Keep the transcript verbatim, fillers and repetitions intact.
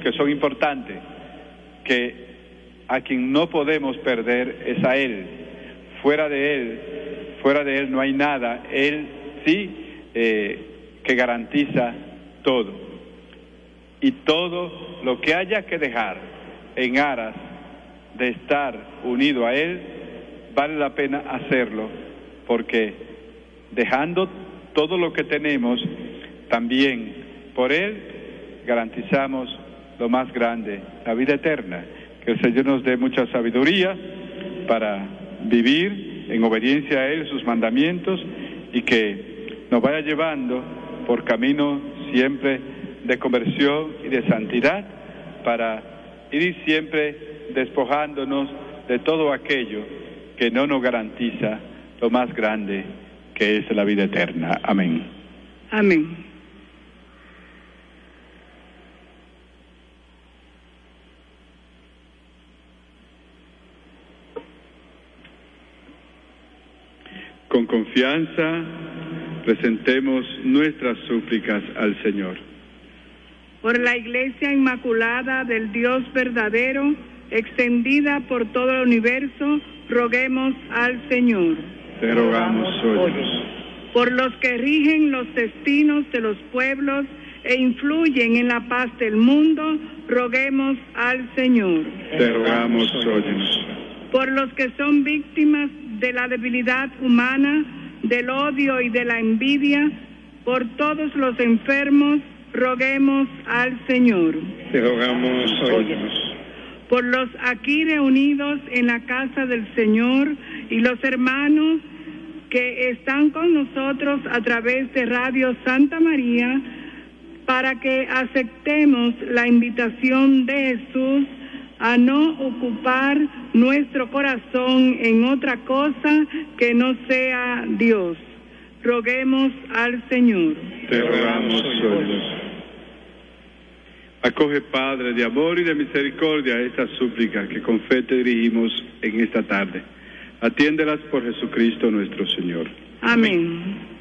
que son importantes, que a quien no podemos perder es a Él. Fuera de Él, fuera de Él no hay nada. Él sí eh, que garantiza todo. Y todo lo que haya que dejar en aras de estar unido a Él, vale la pena hacerlo, porque dejando todo lo que tenemos, también por Él garantizamos lo más grande, la vida eterna. Que el Señor nos dé mucha sabiduría para vivir en obediencia a Él, sus mandamientos, y que nos vaya llevando por camino siempre de conversión y de santidad, para ir siempre despojándonos de todo aquello que no nos garantiza lo más grande, que es la vida eterna. Amén. Amén. Con confianza presentemos nuestras súplicas al Señor. Por la Iglesia Inmaculada del Dios verdadero, extendida por todo el universo, roguemos al Señor. Te rogamos, óyenos. Por los que rigen los destinos de los pueblos e influyen en la paz del mundo, roguemos al Señor. Te rogamos, óyenos. Por los que son víctimas de la debilidad humana, del odio y de la envidia, por todos los enfermos, roguemos al Señor. Te rogamos, óyenos. Por los aquí reunidos en la casa del Señor y los hermanos que están con nosotros a través de Radio Santa María, para que aceptemos la invitación de Jesús a no ocupar nuestro corazón en otra cosa que no sea Dios. Roguemos al Señor. Te rogamos, óyenos. Acoge, Padre, de amor y de misericordia, estas súplicas que con fe te dirigimos en esta tarde. Atiéndelas por Jesucristo nuestro Señor. Amén.